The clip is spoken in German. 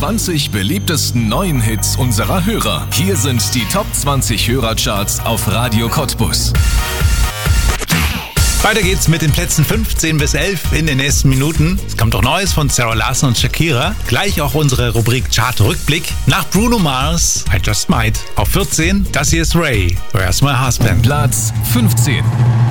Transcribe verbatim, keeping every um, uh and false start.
zwanzig beliebtesten neuen Hits unserer Hörer. Hier sind die Top zwanzig Hörercharts auf Radio Cottbus. Weiter geht's mit den Plätzen fünfzehn bis elf in den nächsten Minuten. Es kommt auch Neues von Sarah Larsson und Shakira. Gleich auch unsere Rubrik Chart-Rückblick. Nach Bruno Mars, I Just Might. Auf vierzehn, das hier ist Ray, Where's My Husband? Platz fünfzehn.